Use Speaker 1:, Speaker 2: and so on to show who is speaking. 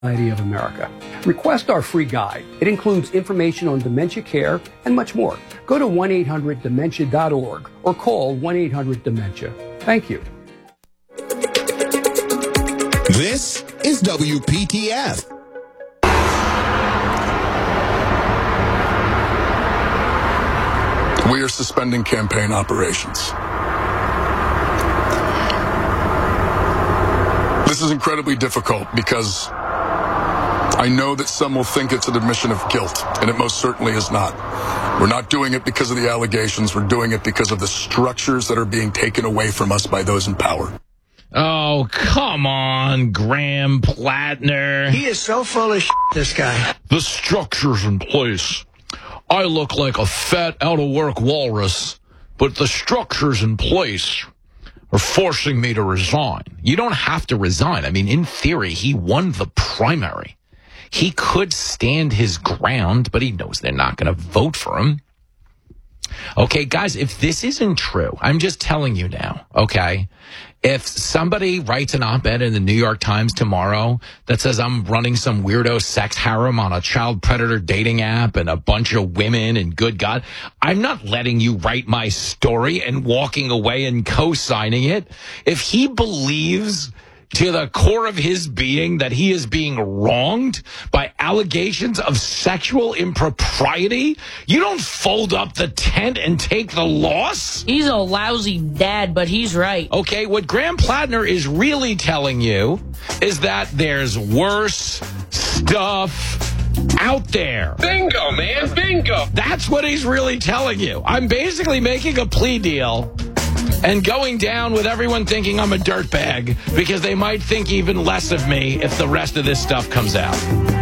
Speaker 1: Society of America. Request our free guide. It includes information on dementia care and much more. Go to 1-800-DEMENTIA.org or call 1-800-DEMENTIA. Thank you.
Speaker 2: This is WPTF.
Speaker 3: We are suspending campaign operations. This is incredibly difficult because I know that some will think it's an admission of guilt, and it most certainly is not. We're not doing it because of the allegations. We're doing it because of the structures that are being taken away from us by those in power.
Speaker 4: Oh, come on, Graham Plattner.
Speaker 5: He is so full of shit, this guy.
Speaker 4: The structure's in place. I look like a fat, out-of-work walrus, but the structures in place are forcing me to resign. You don't have to resign. I mean, in theory, he won the primary. He could stand his ground, but he knows they're not going to vote for him. Okay, guys, if this isn't true, I'm just telling you now, okay? If somebody writes an op-ed in the New York Times tomorrow that says I'm running some weirdo sex harem on a child predator dating app and a bunch of women and good God, I'm not letting you write my story and walking away and co-signing it. If he believes to the core of his being that he is being wronged by allegations of sexual impropriety, you don't fold up the tent and take the loss?
Speaker 6: He's a lousy dad, but he's right.
Speaker 4: Okay, what Graham Plattner is really telling you is that there's worse stuff out there.
Speaker 7: Bingo, man, bingo.
Speaker 4: That's what he's really telling you. I'm basically making a plea deal and going down with everyone thinking I'm a dirtbag because they might think even less of me if the rest of this stuff comes out.